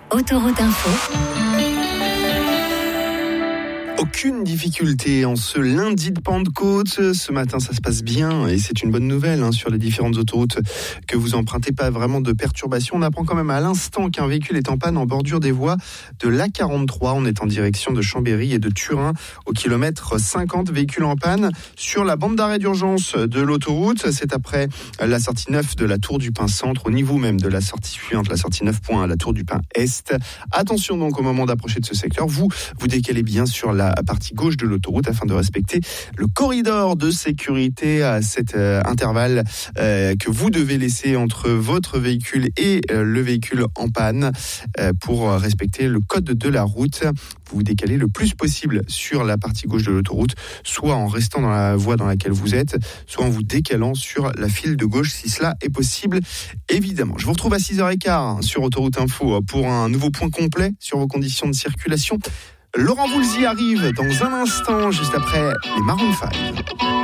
Autoroute Info. Aucune difficulté en ce lundi de Pentecôte. Ce matin, ça se passe bien et c'est une bonne nouvelle sur les différentes autoroutes que vous empruntez. Pas vraiment de perturbations. On apprend quand même à l'instant qu'un véhicule est en panne en bordure des voies de l'A43. On est en direction de Chambéry et de Turin au kilomètre 50. Véhicule en panne sur la bande d'arrêt d'urgence de l'autoroute. C'est après la sortie 9 de la Tour du Pin Centre, au niveau même de la sortie suivante, la sortie 9 points à la Tour du Pin Est. Attention donc au moment d'approcher de ce secteur. Vous décalez bien sur la partie gauche de l'autoroute afin de respecter le corridor de sécurité à cet intervalle que vous devez laisser entre votre véhicule et le véhicule en panne pour respecter le code de la route. Vous vous décalez le plus possible sur la partie gauche de l'autoroute, soit en restant dans la voie dans laquelle vous êtes, soit en vous décalant sur la file de gauche si cela est possible, évidemment. Je vous retrouve à 6h15 sur Autoroute Info pour un nouveau point complet sur vos conditions de circulation. Laurent Voulzy arrive dans un instant, juste après les Maroon 5.